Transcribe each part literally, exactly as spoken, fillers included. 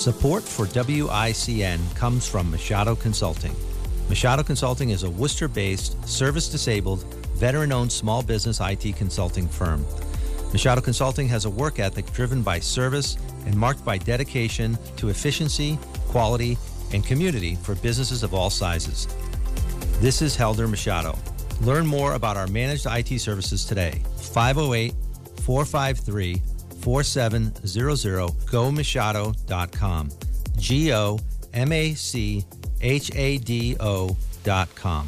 Support for W I C N comes from Machado Consulting. Machado Consulting is a Worcester-based, service-disabled, veteran-owned small business I T consulting firm. Machado Consulting has a work ethic driven by service and marked by dedication to efficiency, quality, and community for businesses of all sizes. This is Helder Machado. Learn more about our managed I T services today. five oh eight, four five three, four seven zero zero, go machado dot com. G O M A C H A D O dot com.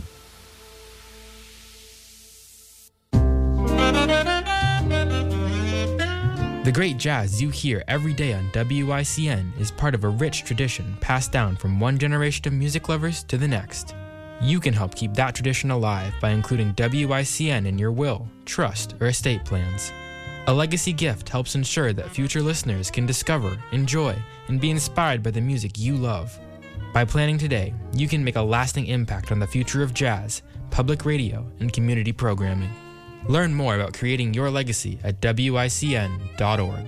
The great jazz you hear every day on W I C N is part of a rich tradition passed down from one generation of music lovers to the next. You can help keep that tradition alive by including W I C N in your will, trust, or estate plans. A legacy gift helps ensure that future listeners can discover, enjoy, and be inspired by the music you love. By planning today, you can make a lasting impact on the future of jazz, public radio, and community programming. Learn more about creating your legacy at W I C N dot org.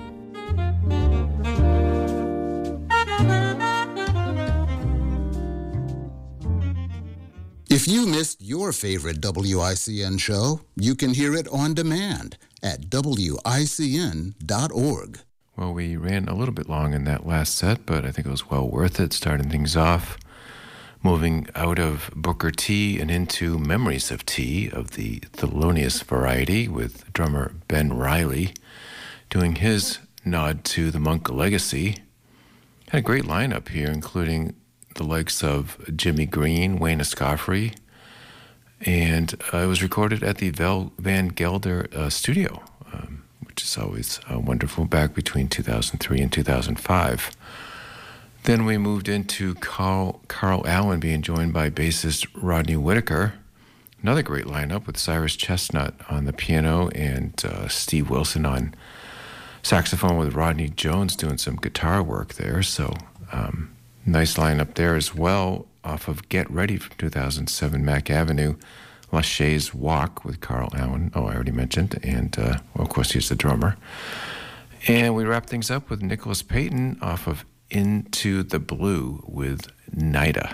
If you missed your favorite W I C N show, you can hear it on demand at W I C N dot org. Well, we ran a little bit long in that last set, but I think it was well worth it, starting things off, moving out of Booker T and into Memories of T of the Thelonious variety with drummer Ben Riley doing his nod to the Monk legacy. Had a great lineup here, including the likes of Jimmy Green, Wayne Escoffery, and uh, it was recorded at the Vel- Van Gelder uh, studio, um, which is always uh, wonderful, back between two thousand three and two thousand five. Then we moved into Carl, Carl Allen being joined by bassist Rodney Whitaker. Another great lineup with Cyrus Chestnut on the piano and uh, Steve Wilson on saxophone, with Rodney Jones doing some guitar work there. So um, nice lineup there as well, off of Get Ready from two thousand seven, Mack Avenue, Lachey's Walk with Carl Allen, oh, I already mentioned, and uh, well, of course he's the drummer. And we wrap things up with Nicholas Payton off of Into the Blue with Nida.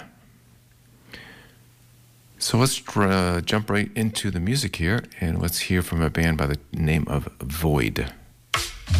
So let's uh, jump right into the music here, and let's hear from a band by the name of Void.